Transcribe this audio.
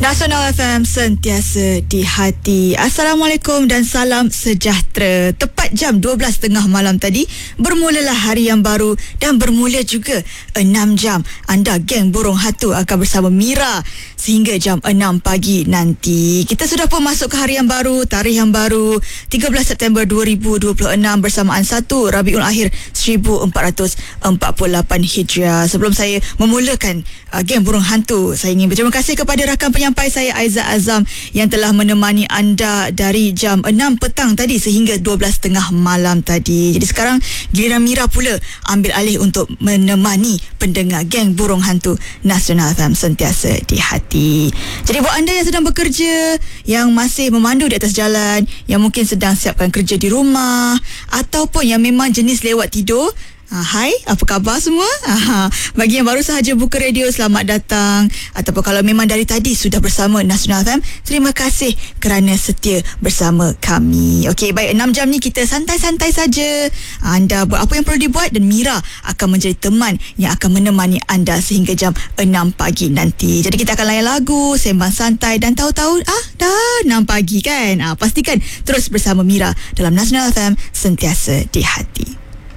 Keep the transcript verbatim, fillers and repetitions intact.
Nasional F M sentiasa di hati. Assalamualaikum dan salam sejahtera. Tepat jam dua belas tiga puluh malam tadi, bermulalah hari yang baru dan bermula juga enam jam. Anda geng Burung Hatu akan bersama Mira sehingga jam enam pagi nanti. Kita sudah pun masuk ke hari yang baru, tarikh yang baru, tiga belas September dua ribu dua puluh enam bersamaan satu Rabiul Akhir seribu empat ratus empat puluh lapan Hijriah. Sebelum saya memulakan uh, geng Burung Hantu, saya ingin berterima kasih kepada rakan penyampai saya Aizat Azam yang telah menemani anda dari jam enam petang tadi sehingga dua belas tiga puluh malam tadi. Jadi sekarang giliran Mira pula ambil alih untuk menemani pendengar geng Burung Hantu Nasional F M sentiasa di hati. Jadi buat anda yang sedang bekerja, yang masih memandu di atas jalan, yang mungkin sedang siapkan kerja di rumah, ataupun yang memang jenis lewat tidur, Ha, hai, apa khabar semua? Ha, bagi yang baru sahaja buka radio, selamat datang. Ataupun kalau memang dari tadi sudah bersama Nasional F M, terima kasih kerana setia bersama kami. Okey, baik, enam jam ni kita santai-santai saja. Anda buat apa yang perlu dibuat dan Mira akan menjadi teman yang akan menemani anda sehingga jam enam pagi nanti. Jadi kita akan layan lagu, sembang santai dan tahu-tahu ah dah enam pagi kan. Ah, pastikan terus bersama Mira dalam Nasional F M sentiasa di hati.